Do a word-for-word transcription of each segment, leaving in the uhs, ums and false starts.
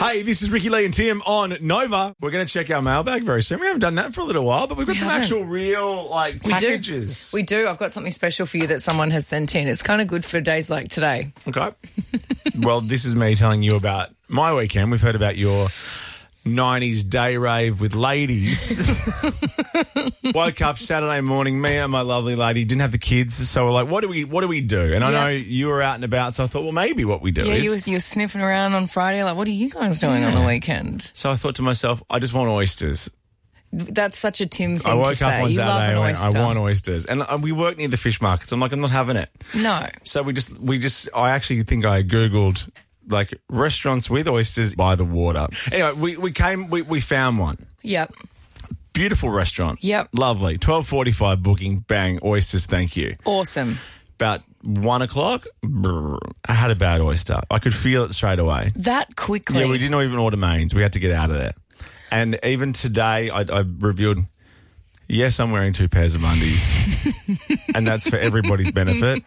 Hey, this is Ricky Lee and Tim on Nova. We're going to check our mailbag very soon. We haven't done that for a little while, but we've got We some haven't. actual real, like, packages. We do. I've got something special for you that someone has sent in. It's kind of good for days like today. Okay. Well, this is me telling you about my weekend. We've heard about your nineties day rave with ladies. Woke up Saturday morning, me and my lovely lady didn't have the kids, so we're like, what do we what do we do? And I Yeah. know you were out and about, so I thought, well, maybe what we do Yeah, is... you were, you were sniffing around on Friday like, what are you guys doing on the weekend? So I thought to myself, I just want oysters. That's such a Tim thing I woke to up say. on You love Saturday an and went, oyster. I want oysters. And uh, we work near the fish markets. I'm like, I'm not having it. No. So we just, we just, I actually think I Googled like restaurants with oysters by the water. Anyway, we, we came, we, we found one. Yep. Beautiful restaurant. Yep. Lovely. twelve forty-five booking. Bang. Oysters. Thank you. Awesome. About one o'clock, brr, I had a bad oyster. I could feel it straight away. That quickly. Yeah, we didn't even order mains. We had to get out of there. And even today, I, I revealed, yes, I'm wearing two pairs of undies. And that's for everybody's benefit.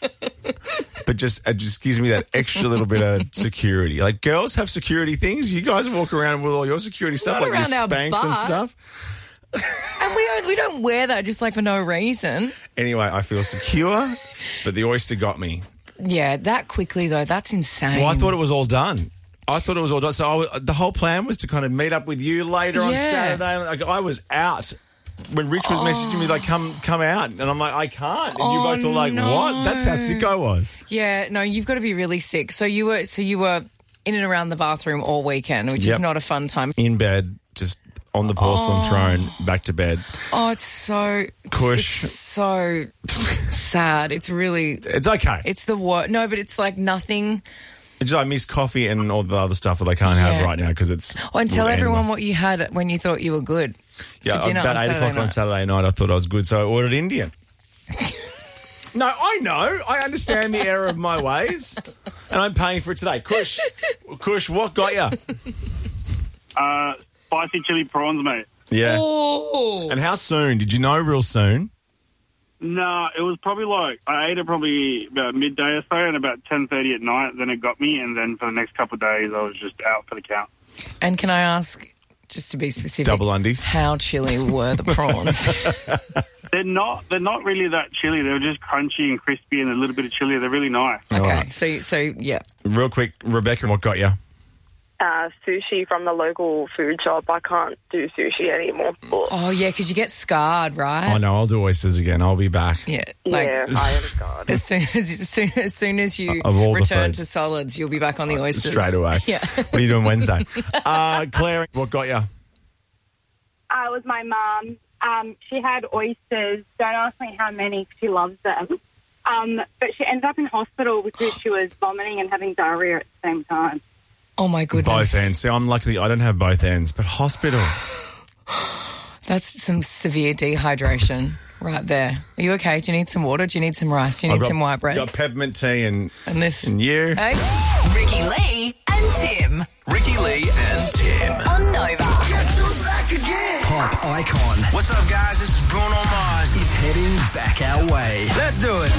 But just it just gives me that extra little bit of security. Like, girls have security things. You guys walk around with all your security stuff, Not like your around our Spanx and butt. stuff. And we don't, we don't wear that just like for no reason. Anyway, I feel secure, but the oyster got me. Yeah, that quickly though, that's insane. Well, I thought it was all done. I thought it was all done. So I was, the whole plan was to kind of meet up with you later on Yeah. Saturday. Like, I was out when Rich was messaging me, like, come come out. And I'm like, I can't. And you Oh, both were like, no. what? That's how sick I was. Yeah, no, you've got to be really sick. So you were so you were in and around the bathroom all weekend, which Yep. is not a fun time. In bed, just on the porcelain throne, back to bed. Oh, it's so Cush. It's so sad. It's really It's okay. it's the what? No, but it's like nothing. It's just, I miss coffee and all the other stuff that I can't have Yeah. right now because it's... Oh, and tell will end everyone well. what you had when you thought you were good. Yeah, for dinner about on eight Saturday o'clock on night. Saturday night, I thought I was good, so I ordered Indian. No, I know. I understand the error of my ways, and I'm paying for it today. Kush, Kush, what got you? Uh, spicy chili prawns, mate. Yeah. Oh, And how soon? Did you know real soon? No, it was probably like, I ate it probably about midday or so, and about ten thirty at night, then it got me, and then for the next couple of days, I was just out for the count. and can I ask, just to be specific, Double undies. how chilly were the prawns? They're not, they're not really that chili. They're just crunchy and crispy and a little bit of chili. They're really nice. Okay, right. so so yeah. Real quick, Rebecca, what got you? Uh, sushi from the local food shop. I can't do sushi anymore. Oh yeah, because you get scarred, right? Oh, no, I'll do oysters again. I'll be back. Yeah, like yeah, I am God. as soon as, as soon as soon as you Of all the return foods. to solids, you'll be back on the oysters Straight away. Yeah. What are you doing Wednesday? uh, Claire, what got you? Uh, it was my mum. Um, she had oysters. Don't ask me how many. 'Cause she loves them. Um, but she ended up in hospital because she was vomiting and having diarrhea at the same time. Oh my goodness. Both ends. See, I'm lucky I don't have both ends, but hospital. That's some severe dehydration right there. Are you okay? Do you need some water? Do you need some rice? Do you I've need got- some white bread? got peppermint tea and, And this. and you. Hey? Ricky Lee and Tim. Ricky Lee and Tim. On Nova. Pop icon. What's up, guys? This is Bruno Mars. Is heading back our way. Let's do it.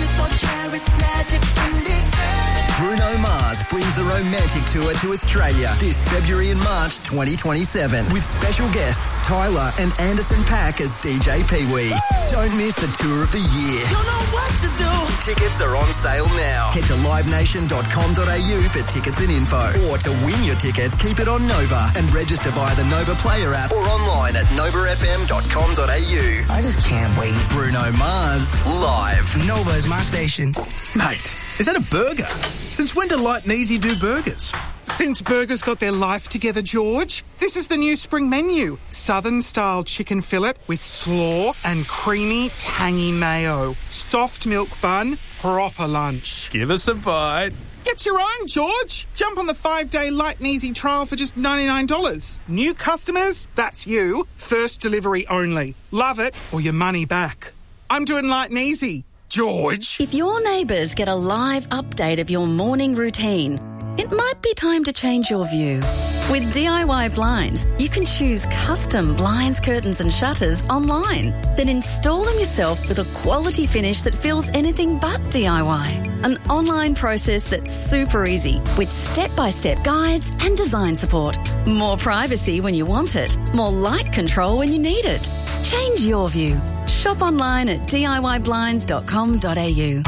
Bruno Mars brings the Romantic Tour to Australia this February and March twenty twenty-seven with special guests Tyler and Anderson .Paak as D J Pee-wee. Don't miss the tour of the year. You know what to do. Tickets are on sale now. Head to live nation dot com dot a u for tickets and info. Or to win your tickets, keep it on Nova and register via the Nova Player app or online at nova f m dot com dot a u. I just can't wait. Bruno Mars live. Nova is my station. Mate, is that a burger? Since when do Light and Easy do burgers? Since burgers got their life together, George, this is the new spring menu. Southern-style chicken fillet with slaw and creamy, tangy mayo. Soft milk bun, proper lunch. Give us a bite. Get your own, George. Jump on the five-day Light and Easy trial for just ninety-nine dollars. New customers? That's you. First delivery only. Love it or your money back. I'm doing Light and Easy. George. If your neighbours get a live update of your morning routine, it might be time to change your view. With D I Y Blinds, you can choose custom blinds, curtains and shutters online, then install them yourself with a quality finish that feels anything but D I Y. An online process that's super easy with step-by-step guides and design support. More privacy when you want it, more light control when you need it. Change your view. Shop online at D I Y blinds dot com dot A U.